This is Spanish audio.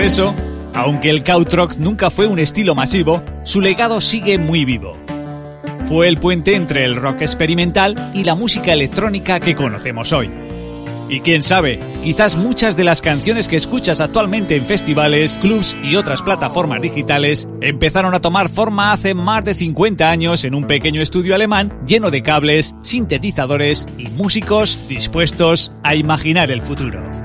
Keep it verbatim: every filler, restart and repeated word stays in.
Por eso, aunque el krautrock nunca fue un estilo masivo, su legado sigue muy vivo. Fue el puente entre el rock experimental y la música electrónica que conocemos hoy. Y quién sabe, quizás muchas de las canciones que escuchas actualmente en festivales, clubs y otras plataformas digitales empezaron a tomar forma hace más de cincuenta años en un pequeño estudio alemán lleno de cables, sintetizadores y músicos dispuestos a imaginar el futuro.